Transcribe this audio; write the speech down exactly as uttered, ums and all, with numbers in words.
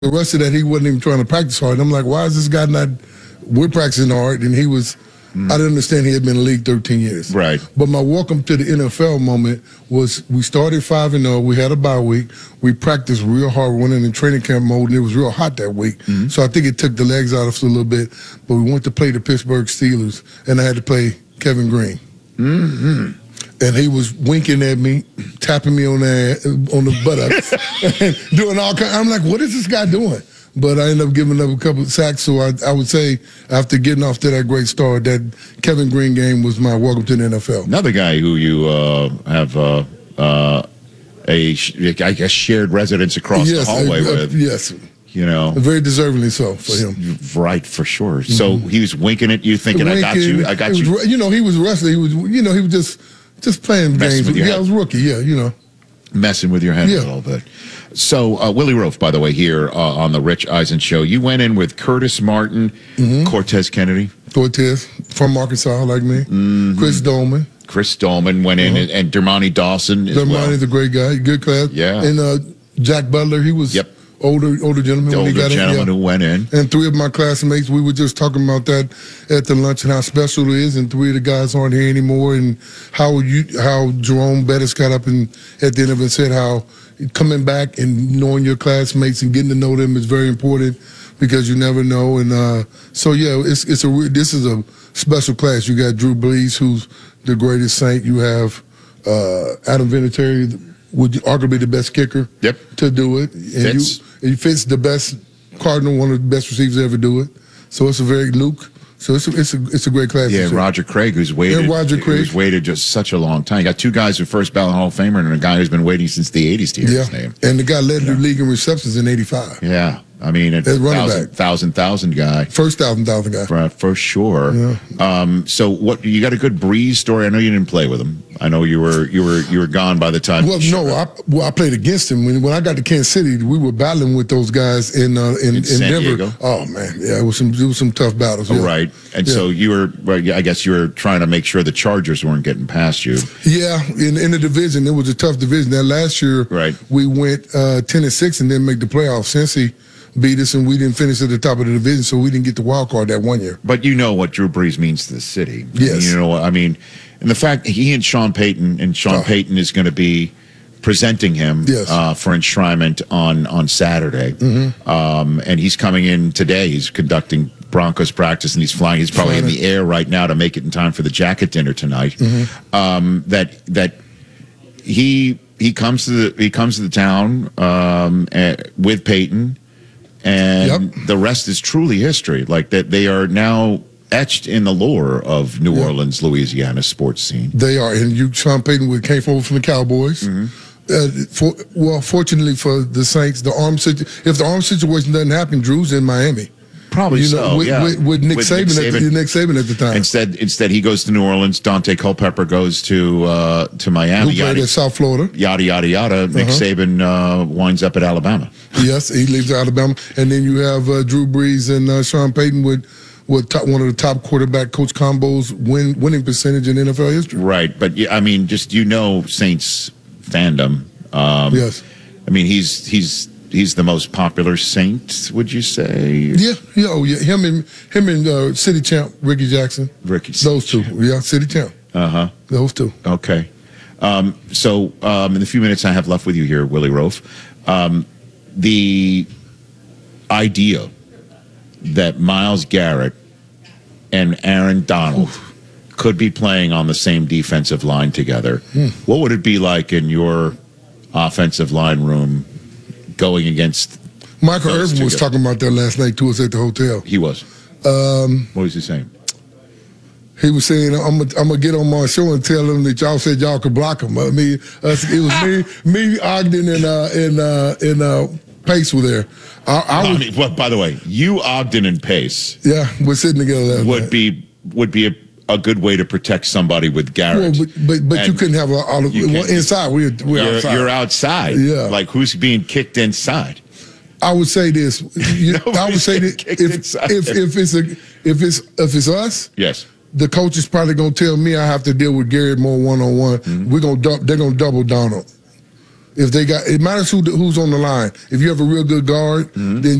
the rest of that, he wasn't even trying to practice hard. And I'm like, why is this guy not? We're practicing hard, and he was. Mm. I didn't understand he had been in the league thirteen years. Right. But my welcome to the N F L moment was we started five and zero. We had a bye week. We practiced real hard. We went in the training camp mode, and it was real hot that week. Mm-hmm. So I think it took the legs out of us a little bit. But we went to play the Pittsburgh Steelers, and I had to play Kevin Green. Mm-hmm. And he was winking at me, tapping me on the on the buttocks, and doing all kinds. I'm like, what is this guy doing? But I ended up giving up a couple of sacks. So I, I would say, after getting off to that great start, that Kevin Green game was my welcome to the N F L. Another guy who you uh, have uh, uh, a, I guess, shared residence across yes, the hallway uh, with. Yes. You know, very deservingly so for him. Right, for sure. Mm-hmm. So he was winking at you, thinking, winking, "I got you, I got you." Was, you know, he was wrestling. He was, you know, he was just just playing Messing games. Yeah, I was a rookie. Yeah, you know, messing with your head yeah. a little bit. So uh, Willie Roaf, by the way, here uh, on the Rich Eisen Show, you went in with Curtis Martin, mm-hmm. Cortez Kennedy, Cortez from Arkansas, like me, mm-hmm. Chris Dolman. Chris Dolman went in, uh-huh. and, and Dermontti Dawson as Dermontti well. is a great guy, good class. Yeah, and uh, Jack Butler, he was. Yep. Older, older gentleman. The when older he got gentleman in, yeah. who went in, and three of my classmates. We were just talking about that at the lunch and how special it is. And three of the guys aren't here anymore. And how you, how Jerome Bettis got up and at the end of it said how coming back and knowing your classmates and getting to know them is very important because you never know. And uh, so yeah, it's it's a this is a special class. You got Drew Brees, who's the greatest Saint. You have uh, Adam Vinatieri, would arguably the best kicker. Yep. To do it. And Fitz. You, He fits the best Cardinal, one of the best receivers to ever do it. So it's a very Luke. So it's a, it's a, it's a great class. Yeah, Roger Craig, who's waited, yeah, Roger Craig. who's waited just such a long time. You got two guys who first ballot Hall of Famer and a guy who's been waiting since the eighties to hear yeah. his name. And the guy led yeah. the league in receptions in eighty-five. Yeah. I mean, a thousand, thousand, thousand guy. First thousand, thousand guy. For, for sure. Yeah. Um, so what, you got a good Breeze story. I know you didn't play with him. I know you were you were you were gone by the time. Well, no, I, well, I played against him when when I got to Kansas City. We were battling with those guys in uh, in, in, in San Denver. Diego? Oh man, yeah, it was some it was some tough battles. Yeah. Oh, right, and yeah. so you were. Well, I guess you were trying to make sure the Chargers weren't getting past you. Yeah, in in the division, it was a tough division. That last year, right. we went uh, ten and six and didn't make the playoffs. Cincy beat us, and we didn't finish at the top of the division, so we didn't get the wild card that one year. But you know what Drew Brees means to the city. Yes. You know, I mean, and the fact he and Sean Payton, and Sean oh. Payton is going to be presenting him yes. uh, for enshrinement on, on Saturday. Mm-hmm. Um, and he's coming in today. He's conducting Broncos practice, and he's flying. He's probably flying in the air right now to make it in time for the jacket dinner tonight. Mm-hmm. Um, that that he he comes to the he comes to the town um, uh, with Payton. And yep. the rest is truly history. Like that, they are now etched in the lore of New yep. Orleans, Louisiana sports scene. They are, and you, Sean Payton, came over from the Cowboys. Mm-hmm. Uh, for, well, fortunately for the Saints, the arm situ- if the arm situation doesn't happen, Drew's in Miami. Probably you know, so, with, yeah. with, with Nick with Saban, Nick Saban. At the, Nick Saban at the time. Instead, instead he goes to New Orleans. Dante Culpepper goes to uh, to Miami. Who played at South Florida. Yada yada yada. Nick uh-huh. Saban uh, winds up at Alabama. Yes, he leaves Alabama, and then you have uh, Drew Brees and uh, Sean Payton with with top, one of the top quarterback coach combos win winning percentage in N F L history. Right, but I mean, just you know, Saints fandom. Um, yes, I mean he's he's. He's the most popular Saint, would you say? Yeah, yeah, oh yeah. Him and him and uh, City Champ Ricky Jackson. Ricky, those two, yeah, City Champ. Uh huh. Those two. Okay. Um, so um, in the few minutes I have left with you here, Willie Roaf, um, the idea that Myles Garrett and Aaron Donald Oof. could be playing on the same defensive line together. Hmm. What would it be like in your offensive line room? Going against Michael Irvin was talking about that last night to us at the hotel. He was. Um, what was he saying? He was saying, "I'm gonna I'm gonna get on my show and tell them that y'all said y'all could block him." I mean, us, it was me, me, Ogden, and uh, and uh, and uh, Pace were there. I, I, I was, mean, well, by the way, you, Ogden, and Pace. Yeah, we're sitting together. Last would night. be would be a. a good way to protect somebody with Garrett. Well, but but, but you couldn't have a, all of, well, inside. We're, we're you're, outside. You're outside. Yeah. Like who's being kicked inside? I would say this. You, I would say that if, if if it's a if it's if it's us, yes, the coach is probably gonna tell me I have to deal with Garrett more one on one. We're gonna du- they're gonna double down on. If they got, it matters who who's on the line. If you have a real good guard, then